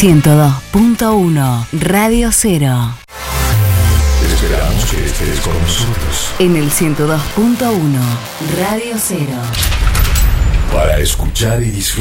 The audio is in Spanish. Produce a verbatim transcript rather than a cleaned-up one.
ciento dos punto uno Radio Cero. Esperamos que estés con nosotros. En el ciento dos punto uno Radio Cero. Para escuchar y disfrutar.